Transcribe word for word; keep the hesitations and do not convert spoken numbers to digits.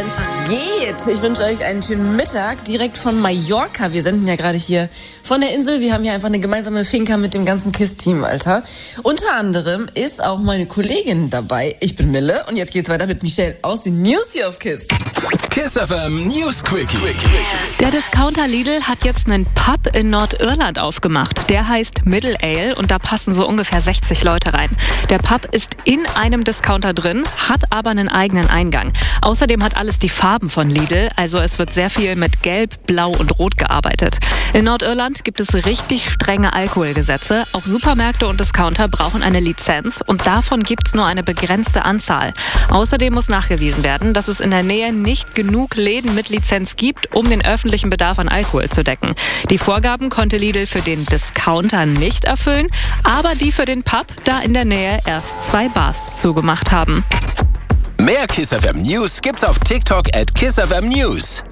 Wenn's es geht. Ich wünsche euch einen schönen Mittag direkt von Mallorca. Wir senden ja gerade hier von der Insel. Wir haben hier einfach eine gemeinsame Finca mit dem ganzen KISS-Team, Alter. Unter anderem ist auch meine Kollegin dabei. Ich bin Mille und jetzt geht's weiter mit Michelle aus den News hier auf KISS. KISS F M News Quickie. Der Discounter Lidl hat jetzt einen Pub in Nordirland aufgemacht. Der heißt Middle Ale und da passen so ungefähr sechzig Leute rein. Der Pub ist in einem Discounter drin, hat aber einen eigenen Eingang. Außerdem hat alles die Farben von Lidl, also es wird sehr viel mit Gelb, Blau und Rot gearbeitet. In Nordirland gibt es richtig strenge Alkoholgesetze. Auch Supermärkte und Discounter brauchen eine Lizenz und davon gibt es nur eine begrenzte Anzahl. Außerdem muss nachgewiesen werden, dass es in der Nähe nicht genug Läden mit Lizenz gibt, um den öffentlichen Bedarf an Alkohol zu decken. Die Vorgaben konnte Lidl für den Discounter nicht erfüllen, aber die für den Pub, da in der Nähe erst zwei Bars zugemacht haben. Mehr KISS F M News gibt's auf TikTok at KISS F M News.